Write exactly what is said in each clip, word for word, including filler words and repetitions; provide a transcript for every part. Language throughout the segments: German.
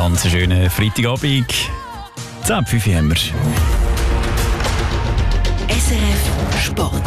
Ganz einen schönen Freitagabend. zehn Uhr fünf haben wir. S R F Sport.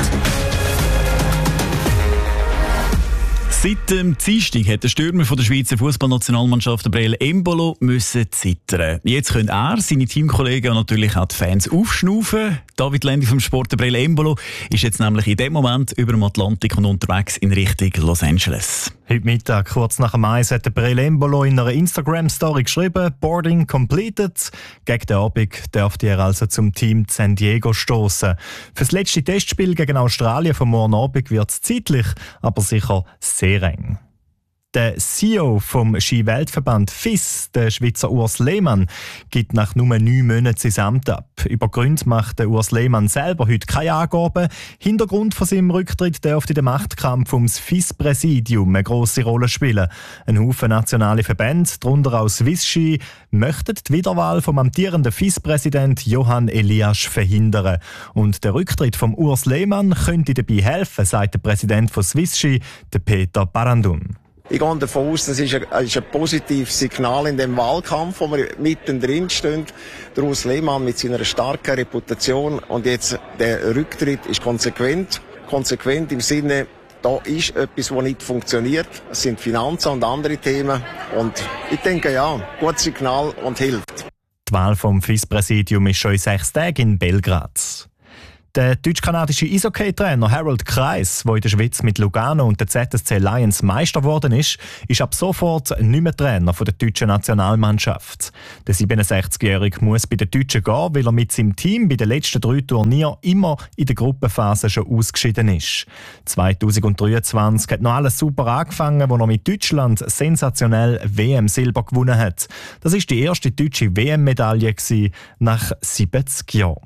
Seit dem Dienstag hat der Stürmer von der Schweizer Fußballnationalmannschaft Breel Embolo müssen zittern. Jetzt können er, seine Teamkollegen und natürlich auch die Fans aufschnaufen. David Lendi vom Sport, Breel Embolo, ist jetzt nämlich in dem Moment über dem Atlantik und unterwegs in Richtung Los Angeles. Heute Mittag, kurz nach dem Eis, hat Breel Embolo in einer Instagram-Story geschrieben, «Boarding completed». Gegen den Abend dürfte er also zum Team San Diego stoßen. Für das letzte Testspiel gegen Australien vom morgen Abend wird es zeitlich, aber sicher sehr eng. Der C E O vom Ski-Weltverband F I S, der Schweizer Urs Lehmann, gibt nach nur neun Monaten sein Amt ab. Über Gründe macht der Urs Lehmann selber heute keine Angaben. Hintergrund von seinem Rücktritt dürfte der Machtkampf ums F I S-Präsidium eine grosse Rolle spielen. Ein Haufen nationale Verbände, darunter auch Swiss Ski, möchten die Wiederwahl vom amtierenden F I S-Präsident Johann Eliasch verhindern. Und der Rücktritt vom Urs Lehmann könnte dabei helfen, sagt der Präsident von Swiss Ski, der Peter Barandun. Ich gehe davon aus, das ist ein, ist ein positives Signal in dem Wahlkampf, wo wir mittendrin stehen. Der Urs Lehmann mit seiner starken Reputation und jetzt der Rücktritt ist konsequent. Konsequent im Sinne, da ist etwas, was nicht funktioniert. Es sind Finanzen und andere Themen. Und ich denke, ja, gutes Signal und hilft. Die Wahl vom F I S-Präsidium ist schon in sechs Tagen in Belgrad. Der deutsch-kanadische Eishockey-Trainer Harold Kreis, der in der Schweiz mit Lugano und der Z S C Lions Meister geworden ist, ist ab sofort nicht mehr Trainer der deutschen Nationalmannschaft. Der siebenundsechzigjährige muss bei den Deutschen gehen, weil er mit seinem Team bei den letzten drei Turnieren immer in der Gruppenphase schon ausgeschieden ist. zweitausenddreiundzwanzig hat noch alles super angefangen, wo er mit Deutschland sensationell W M-Silber gewonnen hat. Das ist die erste deutsche W M-Medaille nach siebzig Jahren.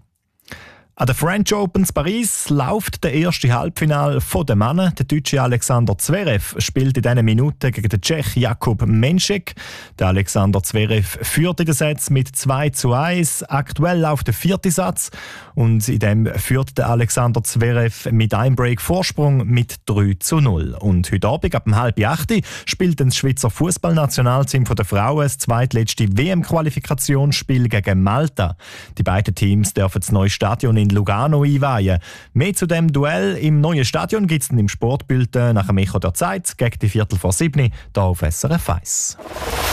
An der French Open in Paris läuft der erste Halbfinale der Männer. Der deutsche Alexander Zverev spielt in diesen Minuten gegen den Tschech Jakub Menšek. Der Alexander Zverev führt in den Sätzen mit zwei zu eins. Aktuell läuft der vierte Satz und in dem führt der Alexander Zverev mit einem Break Vorsprung mit drei zu null. Und heute Abend ab um halb acht spielt das Schweizer Fußballnationalteam der Frauen das zweitletzte W M-Qualifikationsspiel gegen Malta. Die beiden Teams dürfen das neue Stadion in Lugano einweihen. Mehr zu dem Duell im neuen Stadion gibt es im Sportbulletin nach dem Echo der Zeit gegen die Viertel vor sieben hier auf S R F eins.